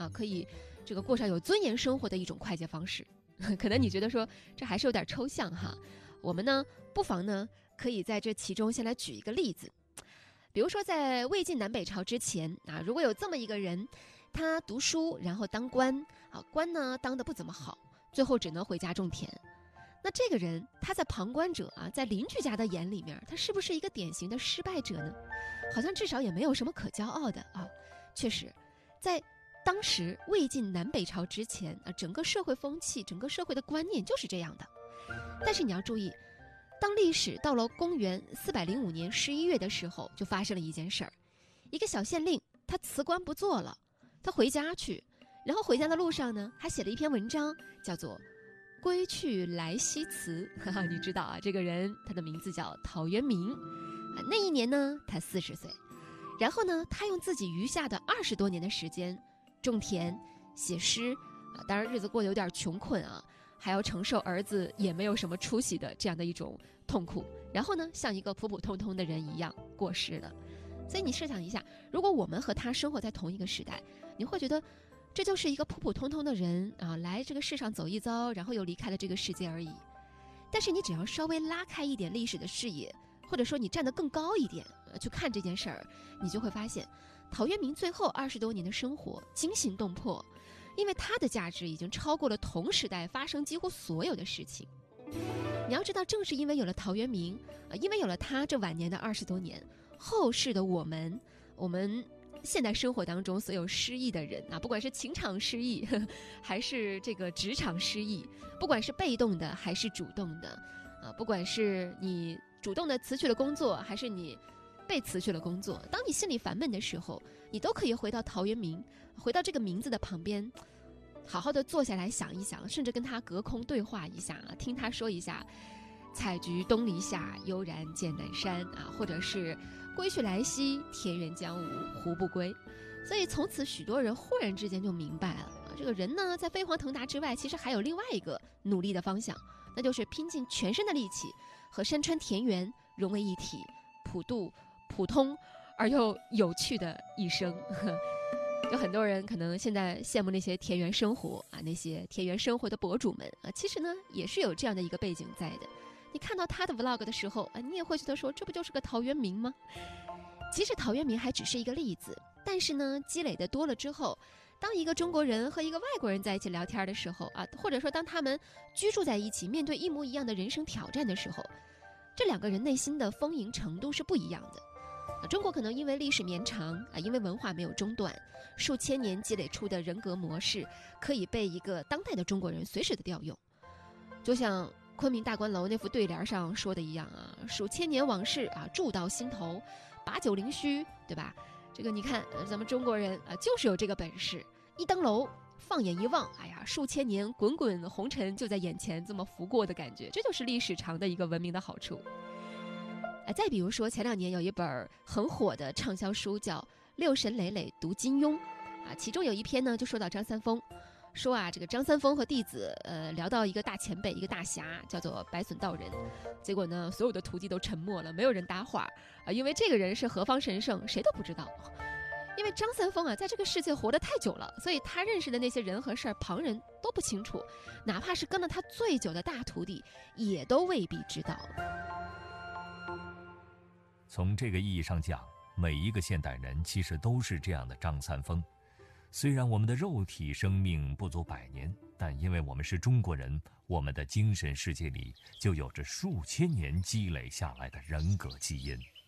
啊，可以这个过上有尊严生活的一种快捷方式。可能你觉得说这还是有点抽象哈，我们呢不妨呢可以在这其中先来举一个例子。比如说在魏晋南北朝之前啊，如果有这么一个人，他读书然后当官啊，官呢当得不怎么好，最后只能回家种田。那这个人他在旁观者啊，在邻居家的眼里面，他是不是一个典型的失败者呢？好像至少也没有什么可骄傲的啊。确实，在当时魏晋南北朝之前啊，整个社会风气，整个社会的观念就是这样的。但是你要注意，当历史到了公元405年11月的时候，就发生了一件事儿。一个小县令他辞官不做了，他回家去，然后回家的路上呢，还写了一篇文章，叫做《归去来兮辞》。你知道啊，这个人他的名字叫陶渊明啊。那一年呢，他40岁。然后呢，他用自己余下的20多年的时间种田、写诗啊，当然日子过得有点穷困啊，还要承受儿子也没有什么出息的这样的一种痛苦。然后呢，像一个普普通通的人一样过世了。所以你设想一下，如果我们和他生活在同一个时代，你会觉得这就是一个普普通通的人啊，来这个世上走一遭，然后又离开了这个世界而已。但是你只要稍微拉开一点历史的视野，或者说你站得更高一点去看这件事儿，你就会发现陶渊明最后20多年的生活惊心动魄，因为他的价值已经超过了同时代发生几乎所有的事情。你要知道，正是因为有了陶渊明因为有了他这晚年的20多年，后世的我们现代生活当中所有失意的人啊，不管是情场失意还是这个职场失意，不管是被动的还是主动的啊，不管是你主动的辞去了工作，还是你被辞去了工作，当你心里烦闷的时候，你都可以回到陶渊明，回到这个名字的旁边，好好的坐下来想一想，甚至跟他隔空对话一下，听他说一下采菊东篱下，悠然见南山啊，或者是归去来兮，田园将芜胡不归。所以从此许多人忽然之间就明白了这个人呢，在飞黄腾达之外，其实还有另外一个努力的方向，那就是拼尽全身的力气和山川田园融为一体，普度普通而又有趣的一生。有很多人可能现在羡慕那些田园生活啊，那些田园生活的博主们啊，其实呢也是有这样的一个背景在的。你看到他的 vlog 的时候啊，你也会觉得说，这不就是个陶渊明吗？其实陶渊明还只是一个例子，但是呢，积累的多了之后，当一个中国人和一个外国人在一起聊天的时候啊，或者说当他们居住在一起，面对一模一样的人生挑战的时候，这两个人内心的丰盈程度是不一样的。中国可能因为历史绵长啊，因为文化没有中断，数千年积累出的人格模式，可以被一个当代的中国人随时的调用。就像昆明大观楼那副对联上说的一样啊，数千年往事啊，铸到心头，把酒凌虚，对吧？这个你看，咱们中国人啊，就是有这个本事，一登楼，放眼一望，哎呀，数千年滚滚红尘就在眼前这么拂过的感觉，这就是历史长的一个文明的好处。再比如说，前2年有一本很火的畅销书叫《六神磊磊读金庸》啊，其中有一篇呢就说到张三丰，说啊，这个张三丰和弟子聊到一个大前辈，一个大侠叫做白隼道人，结果呢所有的徒弟都沉默了，没有人搭话啊，因为这个人是何方神圣谁都不知道。因为张三丰啊在这个世界活得太久了，所以他认识的那些人和事儿旁人都不清楚，哪怕是跟了他最久的大徒弟也都未必知道。 从这个意义上讲，每一个现代人其实都是这样的张三丰。虽然我们的肉体生命不足100年，但因为我们是中国人，我们的精神世界里就有着数千年积累下来的人格基因。